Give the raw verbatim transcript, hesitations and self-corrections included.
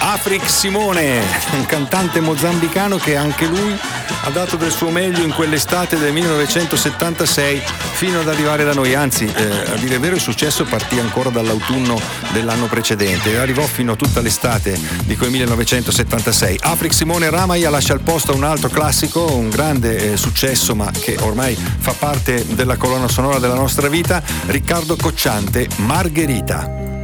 Afrik Simone, un cantante mozambicano che anche lui ha dato del suo meglio in quell'estate del millenovecentosettantasei fino ad arrivare da noi, anzi eh, a dire il vero il successo partì ancora dall'autunno dell'anno precedente e arrivò fino a tutta l'estate di quel millenovecentosettantasei. Afrik Simone Ramaya lascia il posto a un altro classico, un grande eh, successo ma che ormai fa parte della colonna sonora della nostra vita, Riccardo Cocciante, Margherita.